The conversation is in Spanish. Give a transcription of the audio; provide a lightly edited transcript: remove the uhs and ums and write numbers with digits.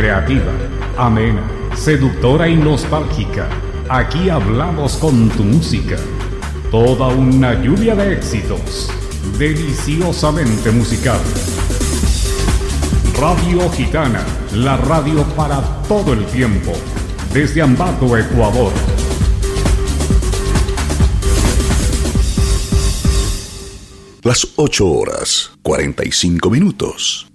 creativa, amena, seductora y nostálgica. Aquí hablamos con tu música. Toda una lluvia de éxitos, deliciosamente musical. Radio Gitana, la radio para todo el tiempo, desde Ambato, Ecuador. Las 8:45.